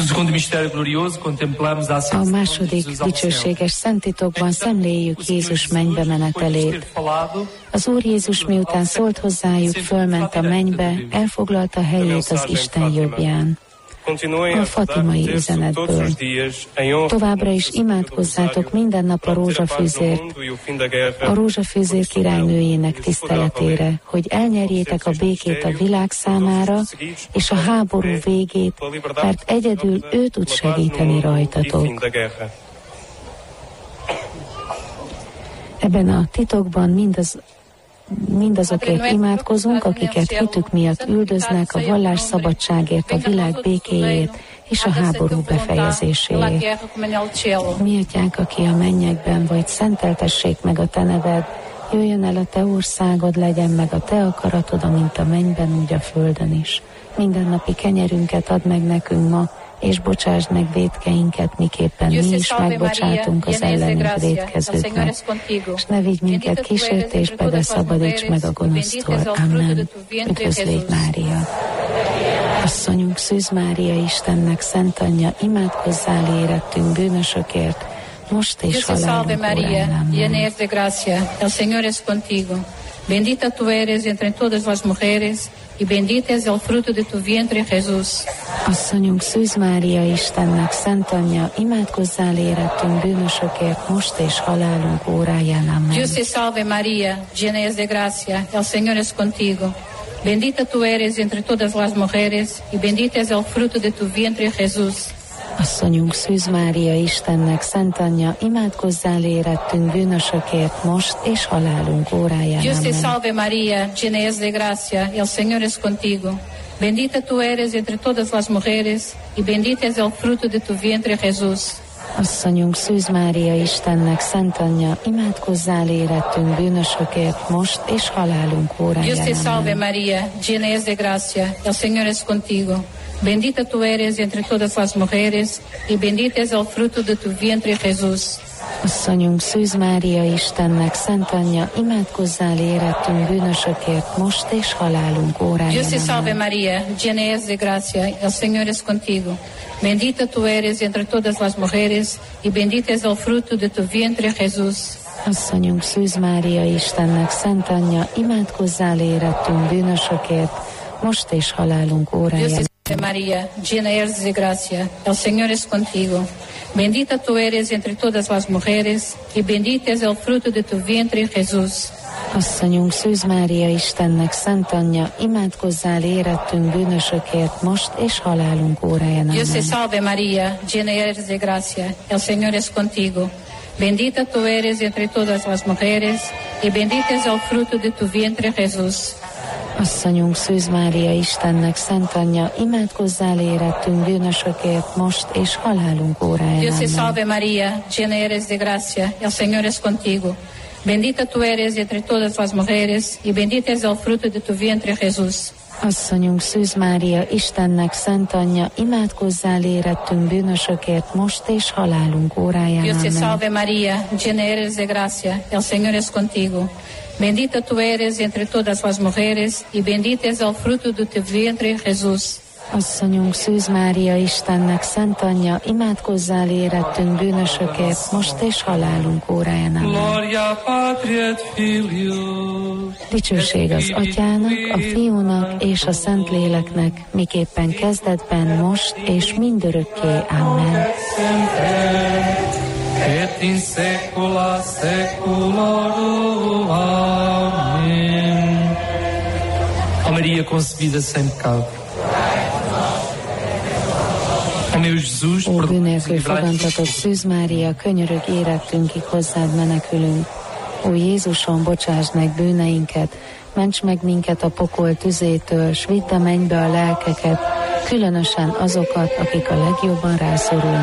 A második dicsőséges szenttitokban szemléljük Jézus mennybe menetelét. Az Úr Jézus miután szólt hozzájuk, fölment a mennybe, elfoglalta helyét az Isten jobbján. A fatimai üzenetből. Továbbra is imádkozzátok minden nap a rózsafűzér királynőjének tiszteletére, hogy elnyerjétek a békét a világ számára, és a háború végét, mert egyedül ő tud segíteni rajtatok. Ebben a titokban mindazokért imádkozunk, akiket hitük miatt üldöznek, a vallás szabadságért, a világ békéjét és a háború befejezéséért. Mi atyánk, aki a mennyekben vagy, szenteltessék meg a te neved, jöjjön el a te országod, legyen meg a te akaratod, amint a mennyben, úgy a földön is. Mindennapi kenyerünket add meg nekünk ma, és bocsásd meg vétkeinket, miképpen mi is megbocsátunk az ellenünk vétkezőknek. És ne vigy minket kísértésbe, de szabadíts meg a gonosztól. Amen. Üdvözlégy Mária! Asszonyunk Szűz Mária, Istennek szent anyja, imádkozzál érettünk bűnösökért, most és halálunk órán. Amen. El Señor es contigo. Bendita tú eres entre todas las mujeres, y bendito es el fruto de tu vientre, Jesús. Asszonyunk Szűz Mária, Istennek szent anyja, imádkozzál érettünk bűnösökért, most és halálunk óráján. Amen. Dios te salve María, llena es de gracia, el Señor es contigo. Bendita tú eres entre todas las mujeres, y bendito es el fruto de tu vientre, Jesús. Asszonyunk Szűz Mária, Istennek szent anyja, imádkozzál érettünk bűnösökért, most és halálunk óráján. Dios te Amen. salve María, llena es de gracia, el Señor es contigo. Bendita tú eres entre todas las mujeres, y bendito es el fruto de tu vientre, Jesús. Asszonyunk Szűz Mária, Istennek szent anyja, imádkozzál érettünk bűnösökért, most és halálunk óráján. Dios te salve Amen. María, llena es de gracia, el Señor es contigo. Bendita tú eres entre todas las mujeres, y bendito es el fruto de tu vientre, Jesús. Asszonyunk Szűz Mária, Istennek szent anyja, imádkozzál érettünk bűnösökért, most és halálunk óráján. Dios te salve Amen. María, llena es de gracia, el Señor es contigo. Bendita tú eres entre todas las mujeres, y bendito es el fruto de tu vientre, Jesús. Asszonyunk Szűz Mária, Istennek szent anyja, imádkozzál érettünk bűnösökért, most és halálunk óráján. Dios te salve María, llena eres de gracia, el Señor es contigo. Bendita tú eres entre todas las mujeres, y bendito es el fruto de tu vientre, Jesús. Asszonyunk Szűz Mária, Istennek szent anyja, imádkozzál érettünk bűnösökért, most és halálunk óráján. Dios te Amen. salve María, llena eres de gracia, el Señor es contigo. Bendita tú eres entre todas las mujeres, y bendito es el fruto de tu vientre, Jesús. Asszonyunk Szűz Mária, Istennek szent anyja, imádkozzál érettünk bűnösökért, most és halálunk óráján. Dios te Amen. salve María, llena eres de gracia, el Señor es contigo. Bendita tú eres entre todas las mujeres, y bendito es el fruto de tu vientre, Jesús. Asszonyunk Szűz Mária, Istennek szent anyja, imádkozzál érettünk bűnösökért, most és halálunk óráján. Dios te Amen. salve María, llena eres de gracia, el Señor es contigo. Bendita tú eres entre todas las mujeres, y bendito es el fruto de tu vientre, Jesús. Asszonyunk Szűz Mária, Istennek szent anyja, imádkozzál érettünk bűnösökért, most és halálunk óráján. Amen. Dicsőség az Atyának, a Fiúnak és a Szentléleknek, miképpen kezdetben, most és mindörökké. Amen. Et in saecula saeculorum. Amen. Ó Maria concebida sem pecado. Ó meu Jesus, Ó bűnélkül fogantatott Szűz Mária, könyörög érettünkig hozzád menekülünk. Ó Jézusom, bocsásd meg bűneinket, ments meg minket a pokol tüzétől, s vidd a mennybe a lelkeket, különösen azokat, akik a legjobban rászorulnak